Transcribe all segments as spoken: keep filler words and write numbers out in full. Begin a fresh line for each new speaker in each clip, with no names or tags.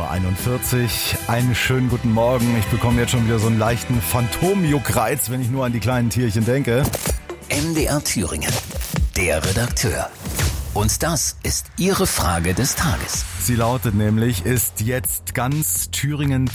Uhr einundvierzig. Einen schönen guten Morgen. Ich bekomme jetzt schon wieder so einen leichten Phantomjuckreiz, wenn ich nur an die kleinen Tierchen denke.
M D R Thüringen, der Redakteur. Und das ist Ihre Frage des Tages.
Sie lautet nämlich, ist jetzt ganz Thüringen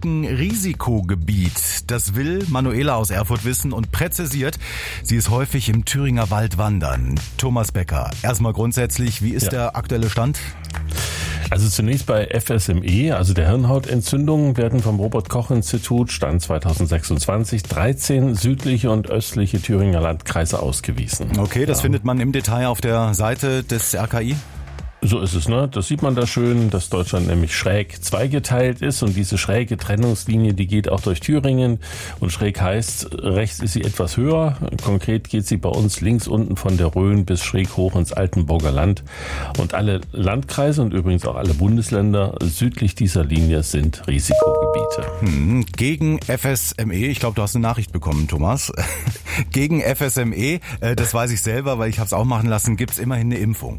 Zeckenrisikogebiet? Das will Manuela aus Erfurt wissen und präzisiert, sie ist häufig im Thüringer Wald wandern. Thomas Becker, erstmal grundsätzlich, wie ist ja. der aktuelle Stand?
Also zunächst bei F S M E, also der Hirnhautentzündung, werden vom Robert-Koch-Institut, Stand zweitausendsechsundzwanzig, dreizehn südliche und östliche Thüringer Landkreise ausgewiesen.
Okay, das
ja.
findet man im Detail auf der Seite des R K I?
So ist es, ne? Das sieht man da schön, dass Deutschland nämlich schräg zweigeteilt ist und diese schräge Trennungslinie, die geht auch durch Thüringen und schräg heißt, rechts ist sie etwas höher. Konkret geht sie bei uns links unten von der Rhön bis schräg hoch ins Altenburger Land und alle Landkreise und übrigens auch alle Bundesländer südlich dieser Linie sind Risikogebiete.
Hm, gegen F S M E, ich glaube, du hast eine Nachricht bekommen, Thomas. Gegen F S M E, das weiß ich selber, weil ich habe es auch machen lassen, gibt's immerhin eine Impfung.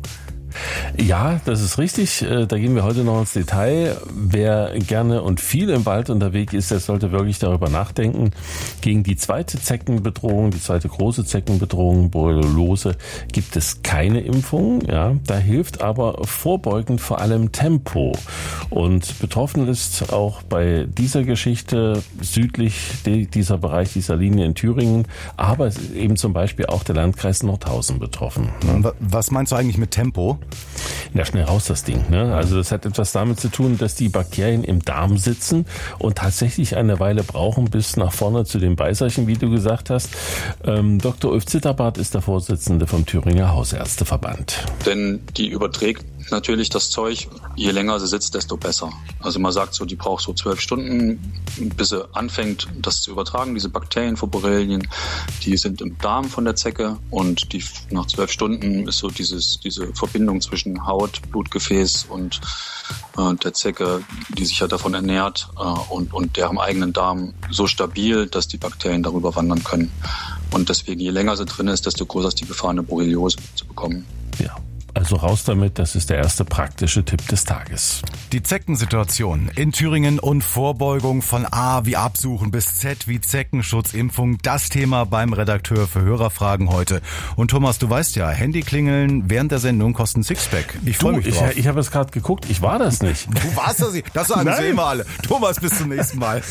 Ja, das ist richtig. Da gehen wir heute noch ins Detail. Wer gerne und viel im Wald unterwegs ist, der sollte wirklich darüber nachdenken. Gegen die zweite Zeckenbedrohung, die zweite große Zeckenbedrohung, Borreliose, gibt es keine Impfung. Ja, da hilft aber vorbeugend vor allem Tempo. Und betroffen ist auch bei dieser Geschichte südlich dieser Bereich, dieser Linie in Thüringen, aber es ist eben zum Beispiel auch der Landkreis Nordhausen betroffen.
Was meinst du eigentlich mit Tempo?
Ja, schnell raus das Ding. Ne? Also das hat etwas damit zu tun, dass die Bakterien im Darm sitzen und tatsächlich eine Weile brauchen bis nach vorne zu den Beißerchen, wie du gesagt hast. Ähm, Doktor Ulf Zitterbart ist der Vorsitzende vom Thüringer Hausärzteverband.
Denn die überträgt natürlich das Zeug, je länger sie sitzt, desto besser. Also man sagt so, die braucht so zwölf Stunden, bis sie anfängt, das zu übertragen. Diese Bakterien vor Borrelien, die sind im Darm von der Zecke und die nach zwölf Stunden ist so dieses, diese Verbindung zwischen Haut, Blutgefäß und äh, der Zecke, die sich ja davon ernährt äh, und, und deren eigenen Darm so stabil, dass die Bakterien darüber wandern können. Und deswegen, je länger sie drin ist, desto größer ist die Gefahr, eine Borreliose zu bekommen.
Ja. Also raus damit, das ist der erste praktische Tipp des Tages.
Die Zeckensituation in Thüringen und Vorbeugung von A wie Absuchen bis Z wie Zeckenschutzimpfung, das Thema beim Redakteur für Hörerfragen heute. Und Thomas, du weißt ja, Handyklingeln während der Sendung kosten Sixpack. Ich freue mich drauf.
Ich, ich habe es gerade geguckt, ich war das nicht.
Du warst das nicht, das sagen sie immer alle. Thomas, bis zum nächsten Mal.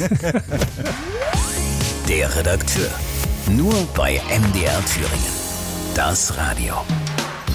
Der Redakteur, nur bei M D R Thüringen. Das Radio.